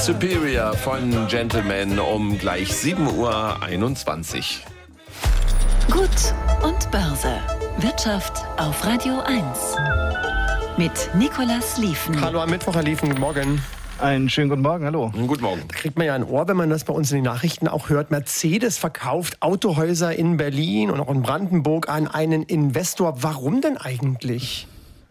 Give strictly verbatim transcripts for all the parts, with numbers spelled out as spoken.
Superior von Gentleman um gleich sieben Uhr einundzwanzig. Gut und Börse. Wirtschaft auf Radio eins. Mit Nicolas Lieven. Hallo am Mittwoch, Herr Lieven, guten Morgen. Einen schönen guten Morgen, hallo. Guten Morgen. Da kriegt man ja ein Ohr, wenn man das bei uns in den Nachrichten auch hört. Mercedes verkauft Autohäuser in Berlin und auch in Brandenburg an einen Investor. Warum denn eigentlich?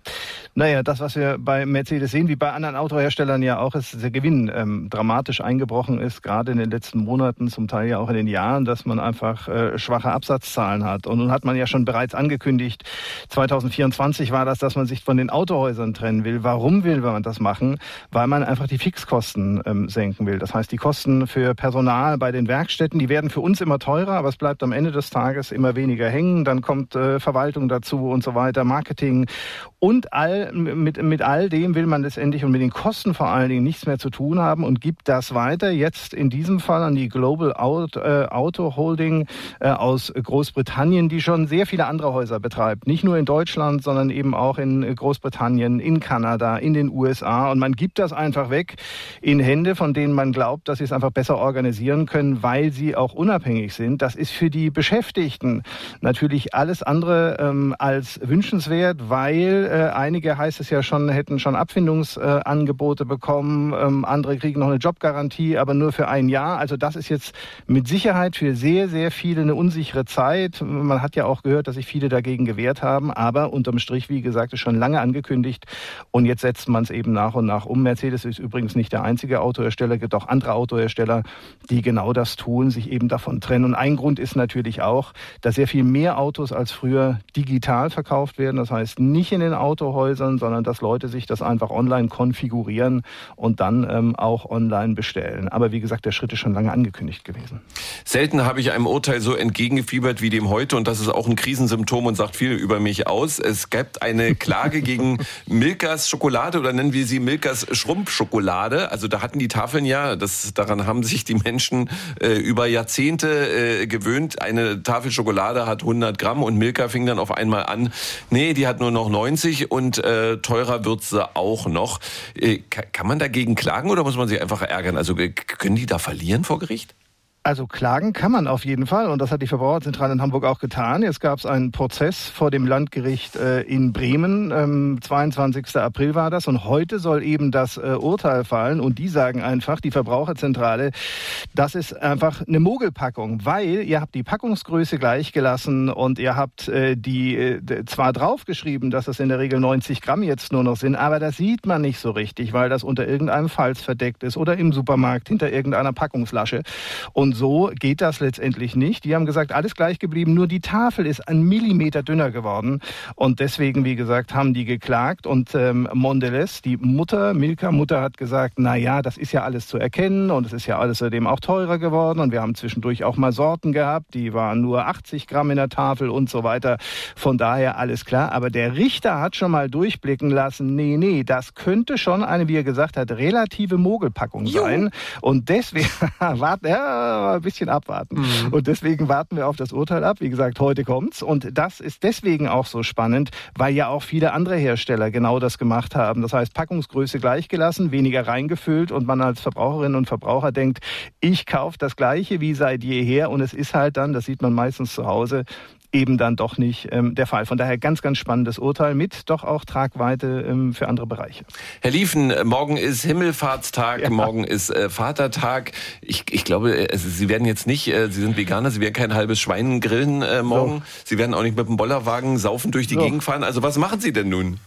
Naja, das, was wir bei Mercedes sehen, wie bei anderen Autoherstellern ja auch, ist, der Gewinn ähm, dramatisch eingebrochen ist, gerade in den letzten Monaten, zum Teil ja auch in den Jahren, dass man einfach äh, schwache Absatzzahlen hat. Und nun hat man ja schon bereits angekündigt, zwanzig vierundzwanzig war das, dass man sich von den Autohäusern trennen will. Warum will man das machen? Weil man einfach die Fixkosten ähm, senken will. Das heißt, die Kosten für Personal bei den Werkstätten, die werden für uns immer teurer, aber es bleibt am Ende des Tages immer weniger hängen. Dann kommt äh, Verwaltung dazu und so weiter, Marketing und all Mit, mit all dem will man letztendlich und mit den Kosten vor allen Dingen nichts mehr zu tun haben und gibt das weiter, jetzt in diesem Fall an die Global Auto, äh, Auto Holding äh, aus Großbritannien, die schon sehr viele andere Häuser betreibt. Nicht nur in Deutschland, sondern eben auch in Großbritannien, in Kanada, in den U S A. Und man gibt das einfach weg in Hände, von denen man glaubt, dass sie es einfach besser organisieren können, weil sie auch unabhängig sind. Das ist für die Beschäftigten natürlich alles andere ähm, als wünschenswert, weil äh, einige heißt es ja schon, hätten schon Abfindungsangebote äh, bekommen. Ähm, andere kriegen noch eine Jobgarantie, aber nur für ein Jahr. Also das ist jetzt mit Sicherheit für sehr, sehr viele eine unsichere Zeit. Man hat ja auch gehört, dass sich viele dagegen gewehrt haben. Aber unterm Strich, wie gesagt, ist schon lange angekündigt. Und jetzt setzt man es eben nach und nach um. Mercedes ist übrigens nicht der einzige Autohersteller. Es gibt auch andere Autohersteller, die genau das tun, sich eben davon trennen. Und ein Grund ist natürlich auch, dass sehr viel mehr Autos als früher digital verkauft werden. Das heißt, nicht in den Autohäusern, sondern dass Leute sich das einfach online konfigurieren und dann ähm, auch online bestellen. Aber wie gesagt, der Schritt ist schon lange angekündigt gewesen. Selten habe ich einem Urteil so entgegengefiebert wie dem heute und das ist auch ein Krisensymptom und sagt viel über mich aus. Es gibt eine Klage gegen Milkas Schokolade oder nennen wir sie Milkas Schrumpfschokolade. Also da hatten die Tafeln ja, das, daran haben sich die Menschen äh, über Jahrzehnte äh, gewöhnt. Eine Tafel Schokolade hat hundert Gramm und Milka fing dann auf einmal an, nee, die hat nur noch neunzig und äh, teurer wird sie auch noch. Äh, kann man dagegen klagen oder muss man sich einfach ärgern? Also können die da verlieren vor Gericht? Also klagen kann man auf jeden Fall und das hat die Verbraucherzentrale in Hamburg auch getan. Jetzt gab es einen Prozess vor dem Landgericht äh, in Bremen, ähm, zweiundzwanzigsten April war das und heute soll eben das äh, Urteil fallen und die sagen einfach, die Verbraucherzentrale, das ist einfach eine Mogelpackung, weil ihr habt die Packungsgröße gleich gelassen und ihr habt äh, die äh, zwar draufgeschrieben, dass es in der Regel neunzig Gramm jetzt nur noch sind, aber das sieht man nicht so richtig, weil das unter irgendeinem Falz verdeckt ist oder im Supermarkt hinter irgendeiner Packungsflasche und so geht das letztendlich nicht. Die haben gesagt, alles gleich geblieben, nur die Tafel ist ein Millimeter dünner geworden. Und deswegen, wie gesagt, haben die geklagt. Und ähm, Mondelez, die Mutter, Milka-Mutter, hat gesagt, na ja, das ist ja alles zu erkennen und es ist ja alles seitdem auch teurer geworden. Und wir haben zwischendurch auch mal Sorten gehabt, die waren nur achtzig Gramm in der Tafel und so weiter. Von daher alles klar. Aber der Richter hat schon mal durchblicken lassen, nee, nee, das könnte schon eine, wie er gesagt hat, relative Mogelpackung sein. Juhu. Und deswegen, warte, ja, ein bisschen abwarten. Mhm. Und deswegen warten wir auf das Urteil ab. Wie gesagt, heute kommt's. Und das ist deswegen auch so spannend, weil ja auch viele andere Hersteller genau das gemacht haben. Das heißt, Packungsgröße gleichgelassen, weniger reingefüllt und man als Verbraucherinnen und Verbraucher denkt, ich kaufe das Gleiche wie seit jeher und es ist halt dann, das sieht man meistens zu Hause, eben dann doch nicht ähm, der Fall. Von daher ganz, ganz spannendes Urteil mit doch auch Tragweite ähm, für andere Bereiche. Herr Lieven, morgen ist Himmelfahrtstag, ja. Morgen ist äh, Vatertag. Ich, ich glaube, also Sie werden jetzt nicht, äh, Sie sind Veganer, Sie werden kein halbes Schwein grillen äh, morgen. So. Sie werden auch nicht mit dem Bollerwagen saufen durch die so. Gegend fahren. Also was machen Sie denn nun?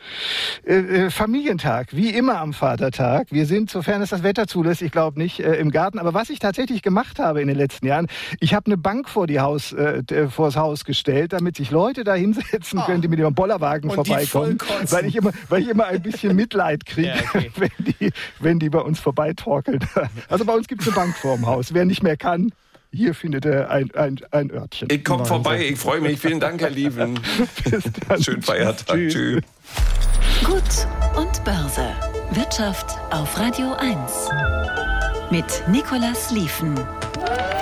Äh, Familientag, wie immer am Vatertag. Wir sind, sofern es das Wetter zulässt, ich glaube nicht, äh, im Garten. Aber was ich tatsächlich gemacht habe in den letzten Jahren, ich habe eine Bank vor die Haus, äh, vor das Haus gestellt, damit sich Leute da hinsetzen können, die mit dem Bollerwagen und vorbeikommen. Weil ich immer, weil ich immer ein bisschen Mitleid kriege, ja, okay. wenn, die, wenn die bei uns vorbeitorkeln. Also bei uns gibt es eine Bank vor dem Haus. Wer nicht mehr kann, hier findet er ein, ein, ein Örtchen. Ich komme vorbei, ich freue mich. Vielen Dank, Herr Lieven. Bis dann. Schönen Feiertag. Tschüss. Tschüss. Gut und Börse. Wirtschaft auf Radio eins. Mit Nicolas Lieven.